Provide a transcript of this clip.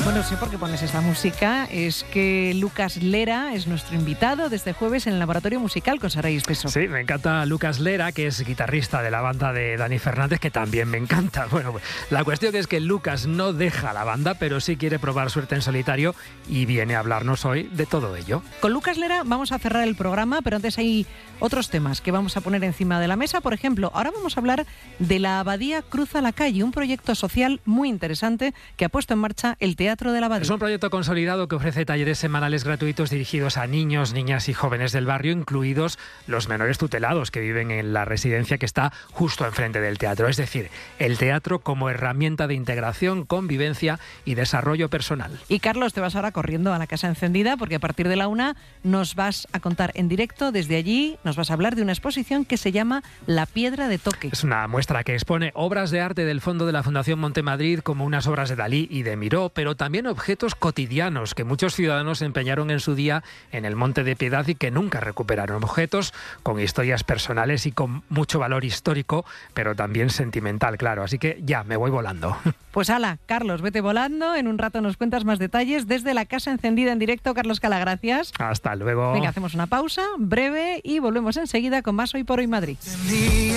Bueno, sé por qué pones esta música. Es que Lucas Lera es nuestro invitado de este jueves en el Laboratorio Musical con Saray Espeso. Sí, me encanta Lucas Lera, que es guitarrista de la banda de Dani Fernández, que también me encanta. Bueno, pues, la cuestión es que Lucas no deja la banda, pero sí quiere probar suerte en solitario y viene a hablarnos hoy de todo ello. Con Lucas Lera vamos a cerrar el programa, pero antes hay otros temas que vamos a poner encima de la mesa. Por ejemplo, ahora vamos a hablar de la Abadía Cruza la Calle, un proyecto social muy interesante que ha puesto en marcha el Teatro de la Abadía. Es un proyecto consolidado que ofrece talleres semanales gratuitos dirigidos a niños, niñas y jóvenes del barrio, incluidos los menores tutelados que viven en la residencia que está justo enfrente del teatro. Es decir, el teatro como herramienta de integración, convivencia y desarrollo personal. Y Carlos, te vas ahora corriendo a la Casa Encendida porque a partir de la 1 nos vas a contar en directo desde allí, nos vas a hablar de una exposición que se llama La Piedra de Toque. Es una muestra que expone obras de arte del fondo de la Fundación Montemadrid, como unas obras de Dalí y de Miró, pero también objetos cotidianos que muchos ciudadanos empeñaron en su día en el Monte de Piedad y que nunca recuperaron. Objetos con historias personales y con mucho valor histórico, pero también sentimental, claro. Así que ya, me voy volando. Pues ala, Carlos, vete volando. En un rato nos cuentas más detalles desde la Casa Encendida en directo. Carlos Cala, gracias. Hasta luego. Venga, hacemos una pausa breve y volvemos enseguida con más Hoy por Hoy Madrid.